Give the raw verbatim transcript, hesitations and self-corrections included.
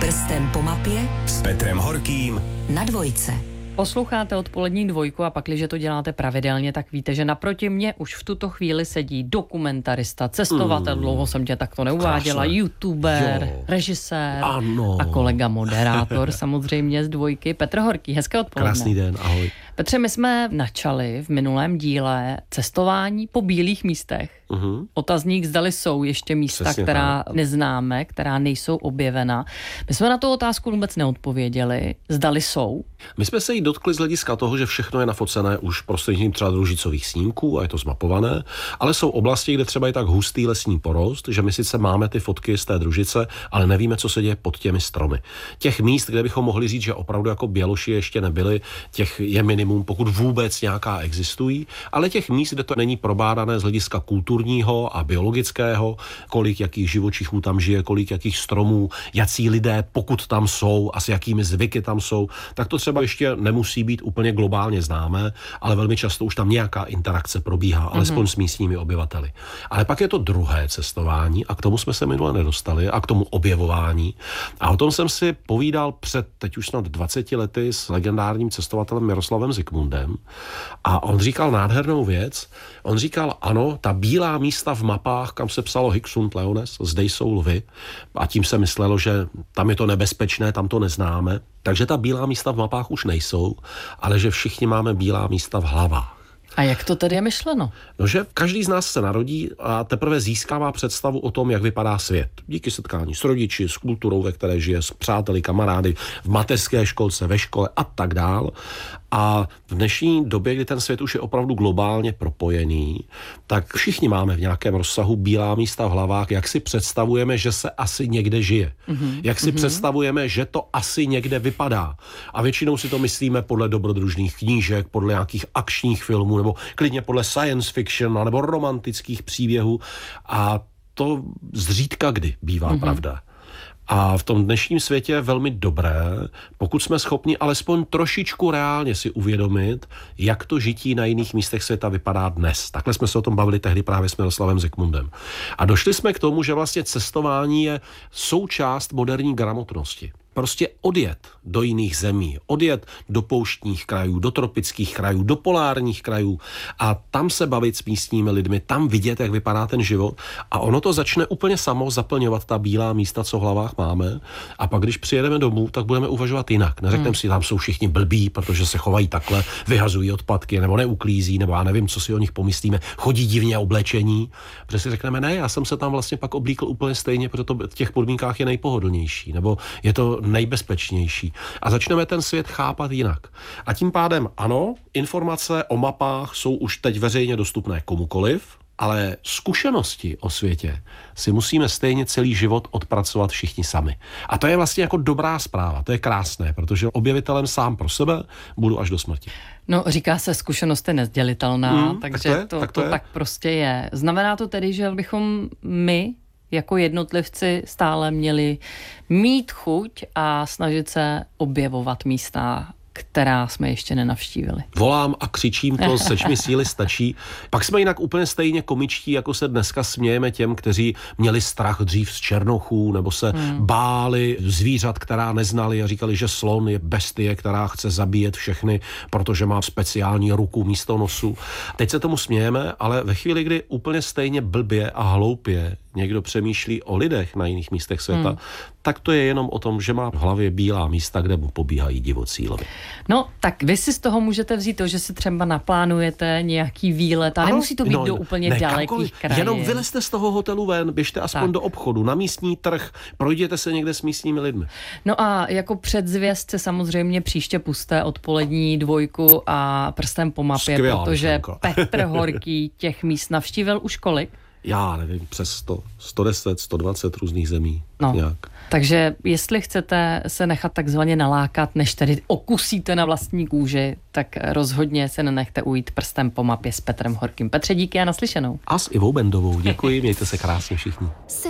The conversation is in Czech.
Prstem po mapě s Petrem Horkým na Dvojce. Posloucháte odpolední Dvojku a pakliže to děláte pravidelně, tak víte, že naproti mně už v tuto chvíli sedí dokumentarista, cestovatel, mm, dlouho jsem tě takto neuváděla, krásné. YouTuber, jo. režisér ano. a kolega moderátor samozřejmě z Dvojky, Petr Horký. Hezké odpoledne. Krásný den, ahoj. Petře, my jsme načali v minulém díle cestování po bílých místech. Uh-huh. Otazník, zdali jsou ještě místa, Přesně která tak. neznáme, která nejsou objevena. My jsme na tu otázku vůbec neodpověděli. Zdali jsou? My jsme se jí dotkli z hlediska toho, že všechno je nafocené už prostřednictvím třeba družicových snímků a je to zmapované, ale jsou oblasti, kde třeba je tak hustý lesní porost, že my sice máme ty fotky z té družice, ale nevíme, co se děje pod těmi stromy. Těch míst, kde bychom mohli říct, že opravdu jako Běloši ještě nebyly, těch je minimum, pokud vůbec nějaká existují, ale těch míst, kde to není probádané z hlediska kulturního a biologického, kolik jakých živočichů tam žije, kolik jakých stromů, jací lidé, pokud tam jsou a s jakými zvyky tam jsou, tak to třeba ještě nemusí být úplně globálně známé, ale velmi často už tam nějaká interakce probíhá, alespoň mm-hmm. s místními obyvateli. Ale pak je to druhé cestování a k tomu jsme se minule nedostali a k tomu objevování. A o tom jsem si povídal před teď už snad dvaceti lety s legendárním cestovatelem Miroslavem Zikmundem a on říkal nádhernou věc. On říkal, ano, ta bílá místa v mapách, kam se psalo Hic sunt leones, zde jsou lvy, a tím se myslelo, že tam je to nebezpečné, tam to neznáme. Takže ta bílá místa v mapách už nejsou, ale že všichni máme bílá místa v hlavách. A jak to tedy je myšleno? No, že každý z nás se narodí a teprve získává představu o tom, jak vypadá svět. Díky setkání s rodiči, s kulturou, ve které žije, s přáteli, kamarády, v mateřské školce, ve škole a tak dál. A v dnešní době, kdy ten svět už je opravdu globálně propojený, tak všichni máme v nějakém rozsahu bílá místa v hlavách, jak si představujeme, že se asi někde žije. Mm-hmm. Jak si mm-hmm. představujeme, že to asi někde vypadá. A většinou si to myslíme podle dobrodružných knížek, podle nějakých akčních filmů, nebo klidně podle science fiction, nebo romantických příběhů. A to zřídka kdy bývá mm-hmm. pravda. A v tom dnešním světě je velmi dobré, pokud jsme schopni alespoň trošičku reálně si uvědomit, jak to žití na jiných místech světa vypadá dnes. Takhle jsme se o tom bavili tehdy právě s Miroslavem Zikmundem. A došli jsme k tomu, že vlastně cestování je součást moderní gramotnosti. Prostě odjet do jiných zemí, odjet do pouštních krajů, do tropických krajů, do polárních krajů a tam se bavit s místními lidmi, tam vidět, jak vypadá ten život a ono to začne úplně samo zaplňovat ta bílá místa, co v hlavách máme a pak, když přijedeme domů, tak budeme uvažovat jinak. Neřekneme hmm. si, tam jsou všichni blbí, protože se chovají takhle, vyhazují odpadky nebo neuklízí, nebo já nevím, co si o nich pomyslíme, chodí divně oblečení. Protože si řekneme, ne, já jsem se tam vlastně pak oblíkl úplně stejně, protože to v těch podmínkách je nejpohodlnější, nebo je to nejbezpečnější. A začneme ten svět chápat jinak. A tím pádem ano, informace o mapách jsou už teď veřejně dostupné komukoliv, ale zkušenosti o světě si musíme stejně celý život odpracovat všichni sami. A to je vlastně jako dobrá zpráva, to je krásné, protože objevitelem sám pro sebe budu až do smrti. No, říká se, zkušenost je nezdělitelná, mm, takže tak to, to, tak, to, to tak prostě je. Znamená to tedy, že bychom my jako jednotlivci stále měli mít chuť a snažit se objevovat místa, která jsme ještě nenavštívili. Volám a křičím to, seč mi síly stačí. Pak jsme jinak úplně stejně komičtí, jako se dneska smějeme těm, kteří měli strach dřív z černochů, nebo se hmm. báli zvířat, která neznali a říkali, že slon je bestie, která chce zabíjet všechny, protože má speciální ruku místo nosu. Teď se tomu smějeme, ale ve chvíli, kdy úplně stejně blbě a hloupě někdo přemýšlí o lidech na jiných místech světa, hmm. tak to je jenom o tom, že má v hlavě bílá místa, kde mu pobíhají divocí lvy. No, tak vy si z toho můžete vzít to, že si třeba naplánujete nějaký výlet a ano, nemusí to být no, do úplně ne, dalekých krajů. Jenom vylezte z toho hotelu ven, běžte aspoň tak. do obchodu, na místní trh, projděte se někde s místními lidmi. No a jako předzvěst se samozřejmě příště pusté odpolední Dvojku a Prstem po mapě, Skvělá protože myšlenka. Petr Horký těch míst navštívil už kolik? Já nevím, přes sto, sto deset, sto dvacet různých zemí. No, nějak. Takže jestli chcete se nechat takzvaně nalákat, než tedy okusíte na vlastní kůži, tak rozhodně se nenechte ujít Prstem po mapě s Petrem Horkým. Petře, díky a naslyšenou. A s Ivou Bendovou. Děkuji, mějte se krásně všichni.